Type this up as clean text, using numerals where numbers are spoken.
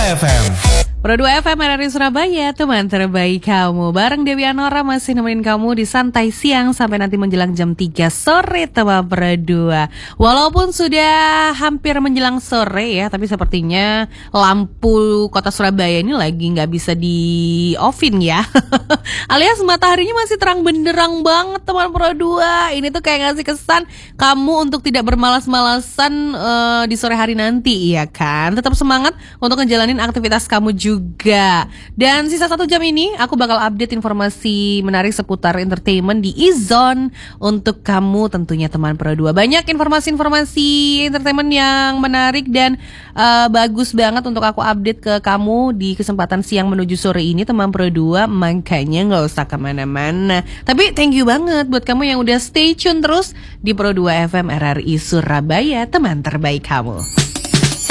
FM. Pro 2 FM RRI Surabaya, teman terbaik kamu. Bareng Dewi Anora masih nemenin kamu di santai siang sampai nanti menjelang jam 3 sore, teman Pro 2. Walaupun sudah hampir menjelang sore ya, tapi sepertinya lampu kota Surabaya ini lagi nggak bisa di-offin ya. Alias mataharinya masih terang benderang banget, teman Pro 2. Ini tuh kayak ngasih kesan kamu untuk tidak bermalas-malasan di sore hari nanti, ya kan? Tetap semangat untuk ngejalanin aktivitas kamu juga. Dan sisa 1 jam ini aku bakal update informasi menarik seputar entertainment di E-Zone untuk kamu tentunya, teman Pro 2. Banyak informasi-informasi entertainment yang menarik dan bagus banget untuk aku update ke kamu di kesempatan siang menuju sore ini, teman Pro 2. Makanya gak usah kemana-mana. Tapi thank you banget buat kamu yang udah stay tune terus di Pro 2 FM RRI Surabaya, teman terbaik kamu.